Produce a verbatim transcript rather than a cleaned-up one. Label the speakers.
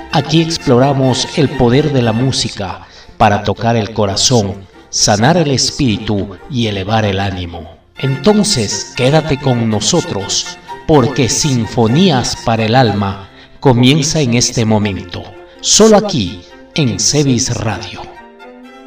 Speaker 1: Aquí exploramos el poder de la música para tocar el corazón, sanar el espíritu y elevar el ánimo. Entonces, quédate con nosotros, porque Sinfonías para el Alma comienza en este momento, solo aquí en Cebis Radio.